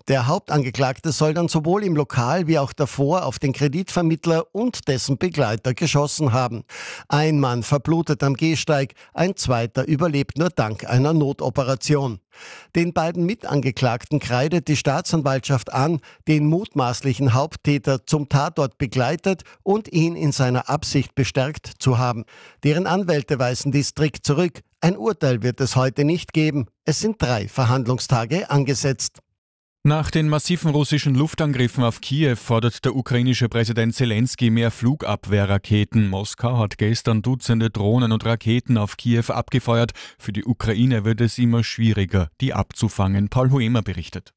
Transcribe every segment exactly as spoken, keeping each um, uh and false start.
Der Hauptangeklagte soll dann sowohl im Lokal wie auch davor auf den Kreditvermittler und dessen Begleiter geschossen haben. Ein Mann verblutet am Gehsteig, ein zweiter überlebt nur dank einer Notoperation. Den beiden Mitangeklagten kreidet die Staatsanwaltschaft an, den mutmaßlichen Haupttäter zum Tatort begleitet und ihn in seiner Absicht bestärkt zu haben. Deren Anwälte weisen dies strikt zurück. Ein Urteil wird es heute nicht geben. Es sind drei Verhandlungstage angesetzt. Nach den massiven russischen Luftangriffen auf Kiew fordert der ukrainische Präsident Zelensky mehr Flugabwehrraketen. Moskau hat gestern Dutzende Drohnen und Raketen auf Kiew abgefeuert. Für die Ukraine wird es immer schwieriger, die abzufangen. Paul Huemer berichtet.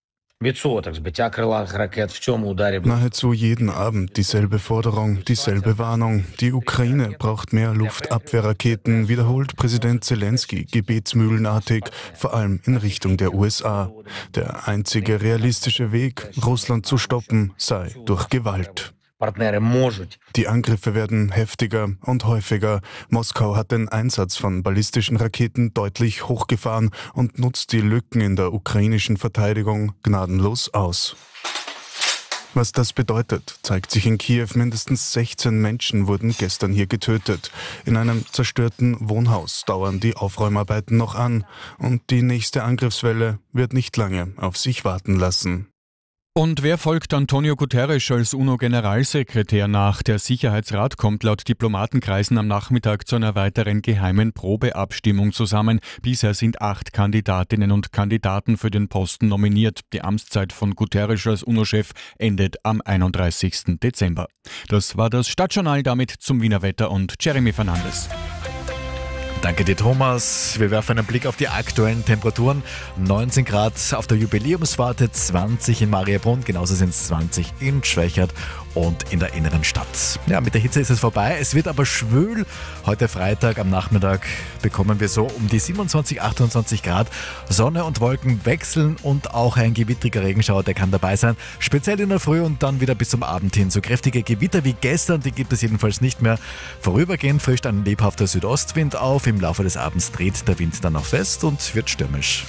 Nahezu jeden Abend dieselbe Forderung, dieselbe Warnung. Die Ukraine braucht mehr Luftabwehrraketen, wiederholt Präsident Zelensky gebetsmühlenartig, vor allem in Richtung der U S A. Der einzige realistische Weg, Russland zu stoppen, sei durch Gewalt. Die Angriffe werden heftiger und häufiger. Moskau hat den Einsatz von ballistischen Raketen deutlich hochgefahren und nutzt die Lücken in der ukrainischen Verteidigung gnadenlos aus. Was das bedeutet, zeigt sich in Kiew. Mindestens sechzehn Menschen wurden gestern hier getötet. In einem zerstörten Wohnhaus dauern die Aufräumarbeiten noch an. Und die nächste Angriffswelle wird nicht lange auf sich warten lassen. Und wer folgt Antonio Guterres als UNO-Generalsekretär nach? Der Sicherheitsrat kommt laut Diplomatenkreisen am Nachmittag zu einer weiteren geheimen Probeabstimmung zusammen. Bisher sind acht Kandidatinnen und Kandidaten für den Posten nominiert. Die Amtszeit von Guterres als UNO-Chef endet am einunddreißigsten Dezember. Das war das Stadtjournal, damit zum Wiener Wetter und Jeremy Fernandes. Danke dir, Thomas. Wir werfen einen Blick auf die aktuellen Temperaturen. neunzehn Grad auf der Jubiläumswarte, zwanzig in Mariabrunn, genauso sind es zwanzig in Schwächert und in der inneren Stadt. Ja, mit der Hitze ist es vorbei. Es wird aber schwül. Heute Freitag am Nachmittag bekommen wir so um die siebenundzwanzig, achtundzwanzig Grad. Sonne und Wolken wechseln und auch ein gewittriger Regenschauer, der kann dabei sein. Speziell in der Früh und dann wieder bis zum Abend hin. So kräftige Gewitter wie gestern, die gibt es jedenfalls nicht mehr. Vorübergehend frischt ein lebhafter Südostwind auf. Im Laufe des Abends dreht der Wind dann auch fest und wird stürmisch.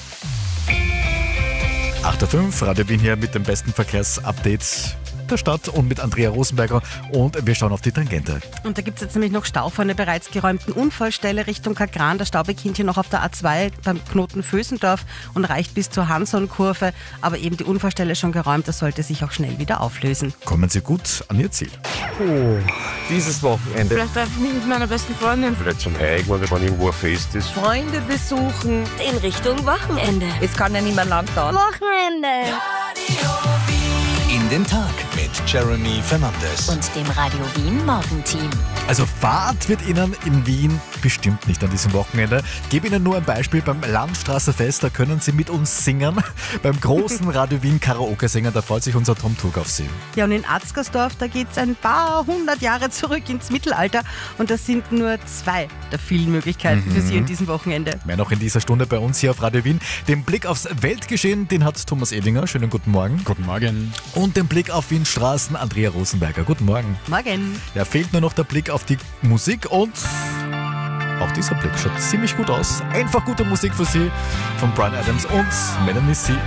acht Uhr fünf, Radio Wien hier mit dem besten Verkehrsupdate der Stadt und mit Andrea Rosenberger, und wir schauen auf die Tangente. Und da gibt es jetzt nämlich noch Stau vor einer bereits geräumten Unfallstelle Richtung Kagran. Der Stau beginnt hier noch auf der A zwei beim Knoten Vösendorf und reicht bis zur Hanson-Kurve, aber eben die Unfallstelle ist schon geräumt, das sollte sich auch schnell wieder auflösen. Kommen Sie gut an Ihr Ziel. Oh, dieses Wochenende. Vielleicht darf ich mich mit meiner besten Freundin Vielleicht zum Heim oder wenn irgendwo ein Fest ist. Freunde besuchen. In Richtung Wochenende. Es kann ja nicht mehr lang dauern. Wochenende. In den Tag mit Jeremy Fernandes Und dem Radio Wien Morgenteam. Also Fahrt wird Ihnen in Wien bestimmt nicht an diesem Wochenende. Ich gebe Ihnen nur ein Beispiel. Beim Landstraßerfest, da können Sie mit uns singen. Beim großen Radio Wien Karaoke singen, da freut sich unser Tom Tug auf Sie. Ja, und in Atzgersdorf, da geht es ein paar hundert Jahre zurück ins Mittelalter und das sind nur zwei der vielen Möglichkeiten mhm. für Sie an diesem Wochenende. Mehr noch in dieser Stunde bei uns hier auf Radio Wien. Den Blick aufs Weltgeschehen, den hat Thomas Edinger. Schönen guten Morgen. Guten Morgen. Und den Blick auf Wiens Straßen, Andrea Rosenberger. Guten Morgen. Morgen. Ja, fehlt nur noch der Blick auf die Musik und auch dieser Blick schaut ziemlich gut aus. Einfach gute Musik für Sie von Bryan Adams und Melanie C.